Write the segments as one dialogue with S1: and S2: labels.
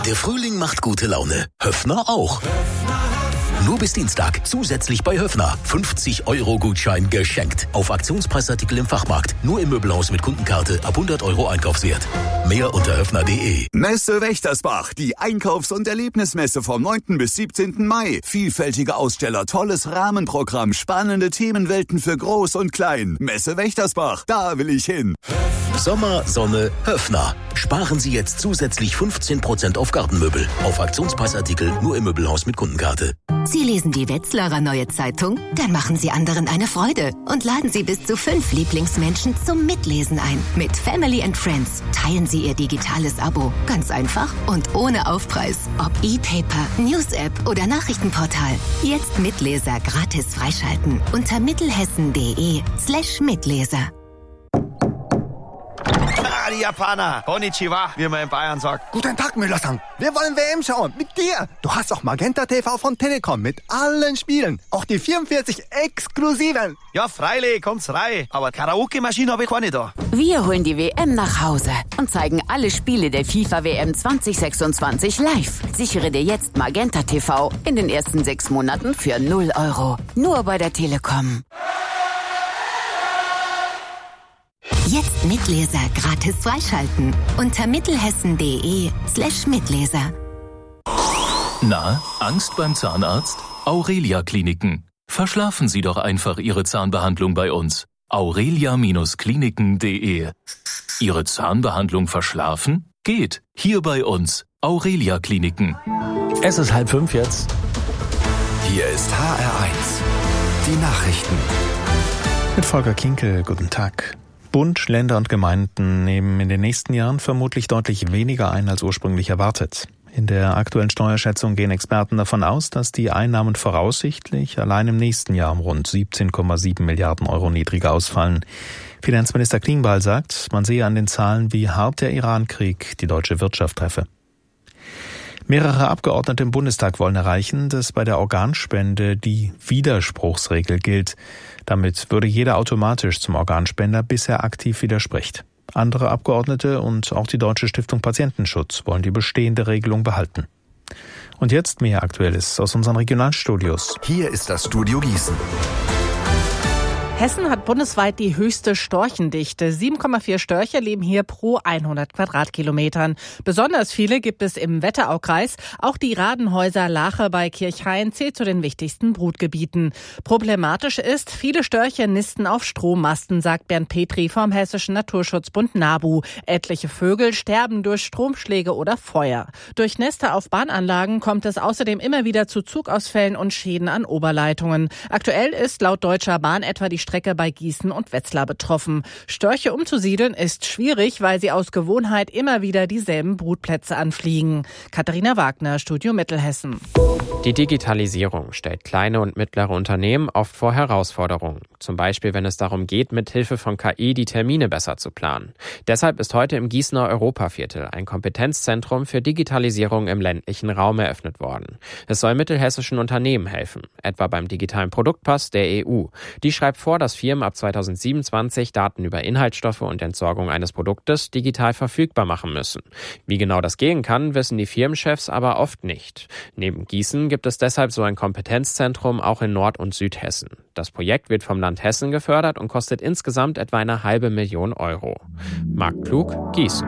S1: Der Frühling macht gute Laune. Höffner auch. Nur bis Dienstag zusätzlich bei Höffner 50-Euro-Gutschein geschenkt. Auf Aktionspreisartikel im Fachmarkt. Nur im Möbelhaus mit Kundenkarte ab 100 Euro Einkaufswert. Mehr unter höffner.de.
S2: Messe Wächtersbach, die Einkaufs- und Erlebnismesse vom 9. bis 17. Mai. Vielfältige Aussteller, tolles Rahmenprogramm, spannende Themenwelten für Groß und Klein. Messe Wächtersbach, da will ich hin.
S1: Sommer, Sonne, Höffner. Sparen Sie jetzt zusätzlich 15% auf Gartenmöbel. Auf Aktionspreisartikel nur im Möbelhaus mit Kundenkarte.
S3: Sie lesen die Wetzlarer Neue Zeitung? Dann machen Sie anderen eine Freude und laden Sie bis zu 5 Lieblingsmenschen zum Mitlesen ein. Mit Family and Friends teilen Sie Ihr digitales Abo. Ganz einfach und ohne Aufpreis. Ob E-Paper, News-App oder Nachrichtenportal. Jetzt Mitleser gratis freischalten unter mittelhessen.de/Mitleser.
S4: Die Japaner. Konnichiwa, wie man in Bayern sagt.
S5: Guten Tag, Müller-san. Wir wollen WM schauen. Mit dir. Du hast auch Magenta TV von Telekom mit allen Spielen. Auch die 44 exklusiven.
S4: Ja, freilich, kommt's rein. Aber Karaoke-Maschine habe ich keine da.
S6: Wir holen die WM nach Hause und zeigen alle Spiele der FIFA-WM 2026 live. Sichere dir jetzt Magenta TV in den ersten 6 Monaten für 0 Euro. Nur bei der Telekom.
S3: Jetzt Mitleser gratis freischalten unter mittelhessen.de/Mitleser.
S7: Na, Angst beim Zahnarzt? Aurelia Kliniken. Verschlafen Sie doch einfach Ihre Zahnbehandlung bei uns. aurelia-kliniken.de. Ihre Zahnbehandlung verschlafen? Geht. Hier bei uns. Aurelia Kliniken.
S8: Es ist 4:30 jetzt.
S9: Hier ist HR1. Die Nachrichten.
S8: Mit Volker Kinkel, guten Tag. Bund, Länder und Gemeinden nehmen in den nächsten Jahren vermutlich deutlich weniger ein als ursprünglich erwartet. In der aktuellen Steuerschätzung gehen Experten davon aus, dass die Einnahmen voraussichtlich allein im nächsten Jahr um rund 17,7 Milliarden Euro niedriger ausfallen. Finanzminister Klingbeil sagt, man sehe an den Zahlen, wie hart der Iran-Krieg die deutsche Wirtschaft treffe. Mehrere Abgeordnete im Bundestag wollen erreichen, dass bei der Organspende die Widerspruchsregel gilt. Damit würde jeder automatisch zum Organspender, bis er aktiv widerspricht. Andere Abgeordnete und auch die Deutsche Stiftung Patientenschutz wollen die bestehende Regelung behalten. Und jetzt mehr Aktuelles aus unseren Regionalstudios.
S9: Hier ist das Studio Gießen.
S10: Hessen hat bundesweit die höchste Storchendichte. 7,4 Störche leben hier pro 100 Quadratkilometern. Besonders viele gibt es im Wetteraukreis. Auch die Radenhäuser Lache bei Kirchhain zählt zu den wichtigsten Brutgebieten. Problematisch ist, viele Störche nisten auf Strommasten, sagt Bernd Petri vom Hessischen Naturschutzbund NABU. Etliche Vögel sterben durch Stromschläge oder Feuer. Durch Nester auf Bahnanlagen kommt es außerdem immer wieder zu Zugausfällen und Schäden an Oberleitungen. Aktuell ist laut Deutscher Bahn etwa die Strecke bei Gießen und Wetzlar betroffen. Störche umzusiedeln ist schwierig, weil sie aus Gewohnheit immer wieder dieselben Brutplätze anfliegen. Katharina Wagner, Studio Mittelhessen.
S11: Die Digitalisierung stellt kleine und mittlere Unternehmen oft vor Herausforderungen. Zum Beispiel, wenn es darum geht, mit Hilfe von KI die Termine besser zu planen. Deshalb ist heute im Gießener Europaviertel ein Kompetenzzentrum für Digitalisierung im ländlichen Raum eröffnet worden. Es soll mittelhessischen Unternehmen helfen, etwa beim digitalen Produktpass der EU. Die schreibt vor, dass Firmen ab 2027 Daten über Inhaltsstoffe und Entsorgung eines Produktes digital verfügbar machen müssen. Wie genau das gehen kann, wissen die Firmenchefs aber oft nicht. Neben Gießen gibt es deshalb so ein Kompetenzzentrum auch in Nord- und Südhessen. Das Projekt wird vom Land Hessen gefördert und kostet insgesamt etwa 500.000 Euro. Marc Klug, Gießen.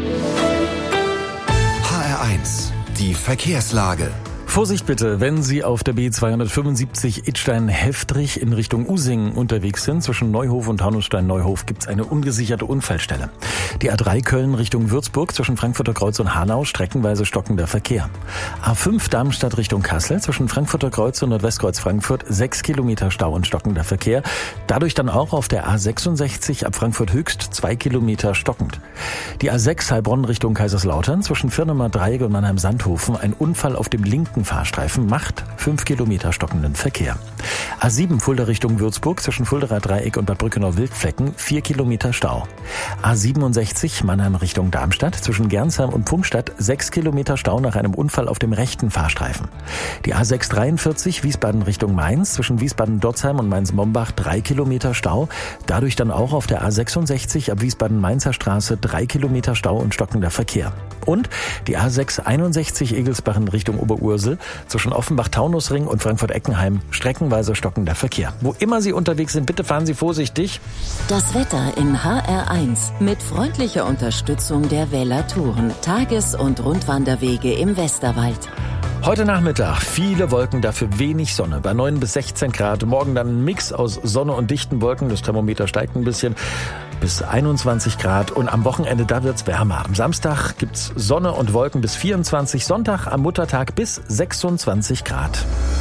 S9: HR1, die Verkehrslage.
S8: Vorsicht bitte, wenn Sie auf der B275 Idstein-Heftrich in Richtung Usingen unterwegs sind. Zwischen Neuhof und Taunusstein-Neuhof gibt es eine ungesicherte Unfallstelle. Die A3 Köln Richtung Würzburg zwischen Frankfurter Kreuz und Hanau streckenweise stockender Verkehr. A5 Darmstadt Richtung Kassel zwischen Frankfurter Kreuz und Nordwestkreuz Frankfurt 6 Kilometer Stau und stockender Verkehr. Dadurch dann auch auf der A66 ab Frankfurt Höchst 2 Kilometer stockend. Die A6 Heilbronn Richtung Kaiserslautern zwischen Firnemer Dreieck und Mannheim-Sandhofen ein Unfall auf dem linken
S12: Fahrstreifen macht 5 Kilometer stockenden Verkehr. A7 Fulda Richtung Würzburg zwischen Fuldaer Dreieck und Bad Brückenau-Wildflecken 4 Kilometer Stau. A67 Mannheim Richtung Darmstadt zwischen Gernsheim und Pfungstadt 6 Kilometer Stau nach einem Unfall auf dem rechten Fahrstreifen. Die A643 Wiesbaden Richtung Mainz zwischen Wiesbaden-Dotzheim und Mainz-Mombach 3 Kilometer Stau. Dadurch dann auch auf der A66 ab Wiesbaden-Mainzer Straße 3 Kilometer Stau und stockender Verkehr. Und die A661 Egelsbach in Richtung Oberursel zwischen Offenbach-Taunusring und Frankfurt-Eckenheim streckenweise stockender Verkehr. Wo immer Sie unterwegs sind, bitte fahren Sie vorsichtig.
S13: Das Wetter in HR1 mit freundlicher Unterstützung der Weller Touren. Tages- und Rundwanderwege im Westerwald.
S12: Heute Nachmittag viele Wolken, dafür wenig Sonne. Bei 9 bis 16 Grad. Morgen dann ein Mix aus Sonne und dichten Wolken. Das Thermometer steigt ein bisschen bis 21 Grad. Und am Wochenende, da wird's wärmer. Am Samstag gibt's Sonne und Wolken bis 24. Sonntag am Muttertag bis 26 Grad.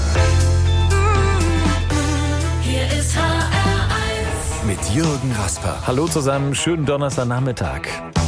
S9: Hier ist HR1 mit Jürgen Rasper.
S12: Hallo zusammen, schönen Donnerstagnachmittag.